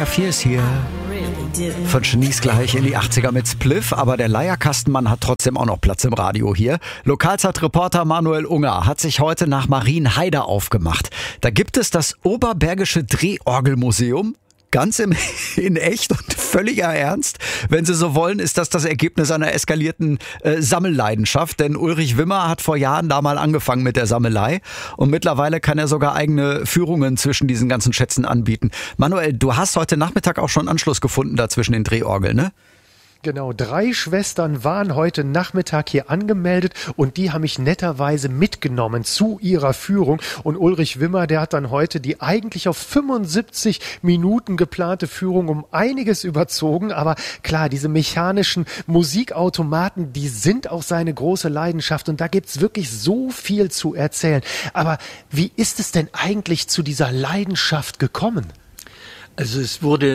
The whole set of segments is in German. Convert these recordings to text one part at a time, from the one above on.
WDR 4 ist hier. Von Genies gleich in die 80er mit Spliff, aber der Leierkastenmann hat trotzdem auch noch Platz im Radio hier. Lokalzeitreporter Manuel Unger hat sich heute nach Marienheide aufgemacht. Da gibt es das Oberbergische Drehorgelmuseum. Ganz in echt und völliger Ernst. Wenn Sie so wollen, ist das Ergebnis einer eskalierten Sammelleidenschaft. Denn Ulrich Wimmer hat vor Jahren da mal angefangen mit der Sammelei. Und mittlerweile kann er sogar eigene Führungen zwischen diesen ganzen Schätzen anbieten. Manuel, du hast heute Nachmittag auch schon Anschluss gefunden da zwischen den Drehorgeln, ne? Genau, 3 Schwestern waren heute Nachmittag hier angemeldet und die haben mich netterweise mitgenommen zu ihrer Führung. Und Ulrich Wimmer, der hat dann heute die eigentlich auf 75 Minuten geplante Führung um einiges überzogen. Aber klar, diese mechanischen Musikautomaten, die sind auch seine große Leidenschaft und da gibt's wirklich so viel zu erzählen. Aber wie ist es denn eigentlich zu dieser Leidenschaft gekommen? Also es wurde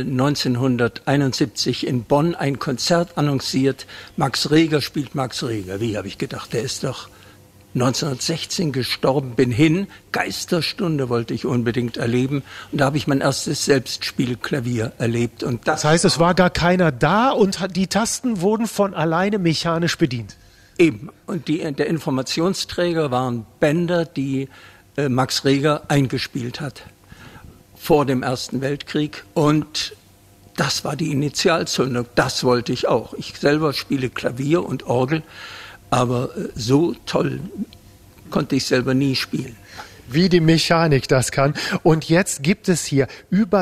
1971 in Bonn ein Konzert annonciert. Max Reger spielt Max Reger. Wie, habe ich gedacht, der ist doch 1916 gestorben. Bin hin, Geisterstunde wollte ich unbedingt erleben. Und da habe ich mein erstes Selbstspielklavier erlebt. Und das heißt, es war gar keiner da und die Tasten wurden von alleine mechanisch bedient? Eben. Und der Informationsträger waren Bänder, die Max Reger eingespielt hat vor dem Ersten Weltkrieg, und das war die Initialzündung. Das wollte ich auch. Ich selber spiele Klavier und Orgel, aber so toll konnte ich selber nie spielen. Wie die Mechanik das kann. Und jetzt gibt es hier über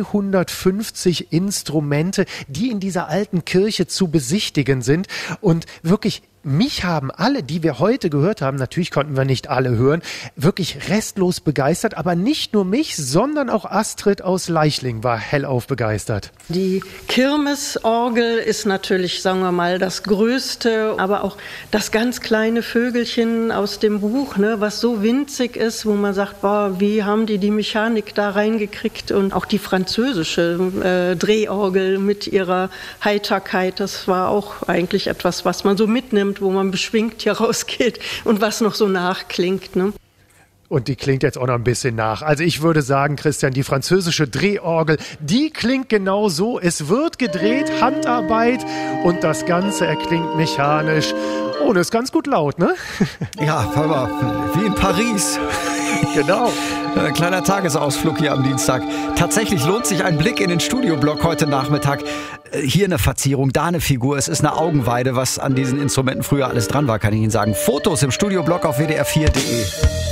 350 Instrumente, die in dieser alten Kirche zu besichtigen sind. Und wirklich, mich haben alle, die wir heute gehört haben, natürlich konnten wir nicht alle hören, wirklich restlos begeistert. Aber nicht nur mich, sondern auch Astrid aus Leichling war hellauf begeistert. Die Kirmesorgel ist natürlich, sagen wir mal, das Größte, aber auch das ganz kleine Vögelchen aus dem Buch, ne, was so winzig ist, wo man sagt, boah, wie haben die Mechanik da reingekriegt? Und auch die französische Drehorgel mit ihrer Heiterkeit, das war auch eigentlich etwas, was man so mitnimmt, wo man beschwingt hier rausgeht und was noch so nachklingt, ne? Und die klingt jetzt auch noch ein bisschen nach. Also ich würde sagen, Christian, die französische Drehorgel, die klingt genau so. Es wird gedreht, Handarbeit, und das Ganze erklingt mechanisch. Oh, das ist ganz gut laut, ne? Ja, aber wie in Paris. Genau. Ein kleiner Tagesausflug hier am Dienstag. Tatsächlich lohnt sich ein Blick in den Studioblock heute Nachmittag. Hier eine Verzierung, da eine Figur. Es ist eine Augenweide, was an diesen Instrumenten früher alles dran war, kann ich Ihnen sagen. Fotos im Studioblock auf wdr4.de.